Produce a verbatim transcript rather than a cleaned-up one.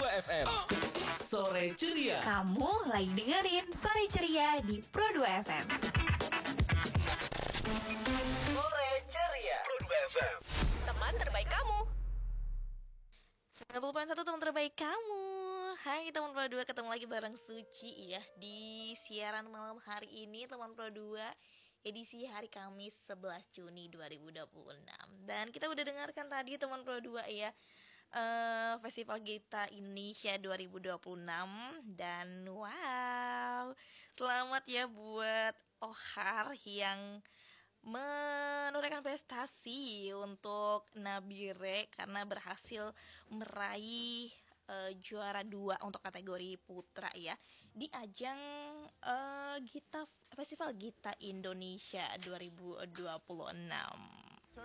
dua F M. Sore ceria. Kamu lagi dengerin Sore Ceria di Pro dua F M. Sore ceria. Pro dua F M. Teman terbaik kamu. sembilan puluh koma satu teman terbaik kamu. Hai teman Pro dua, ketemu lagi bareng Suci ya di siaran malam hari ini teman Pro dua, edisi hari Kamis sebelas Juni dua ribu dua puluh enam. Dan kita udah dengarkan tadi teman Pro dua ya, uh, Festival Gita Indonesia dua ribu dua puluh enam. Dan wow, selamat ya buat Ohar yang menorehkan prestasi untuk Nabire karena berhasil meraih uh, juara dua untuk kategori putra ya di ajang uh, Gita Festival Gita Indonesia dua ribu dua puluh enam.